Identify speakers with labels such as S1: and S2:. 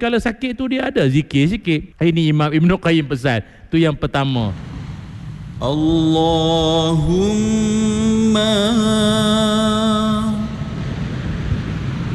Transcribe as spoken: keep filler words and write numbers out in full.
S1: kalau sakit tu dia ada zikir sikit. Ini Imam Ibn Qayyim pesan. Tu yang pertama.
S2: Allahumma